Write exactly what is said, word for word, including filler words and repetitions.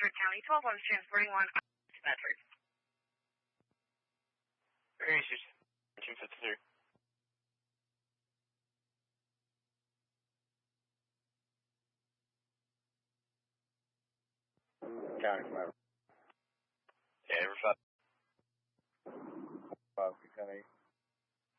Bedford County, twelve one transporting one to Bedford. Various two fifty-three. County, yeah, every five.